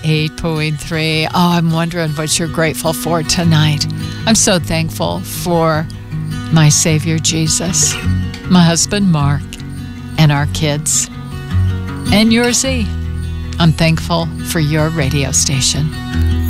98.3. Oh, I'm wondering what you're grateful for tonight. I'm so thankful for my Savior Jesus, my husband Mark, and our kids, and your Z. I'm thankful for your radio station.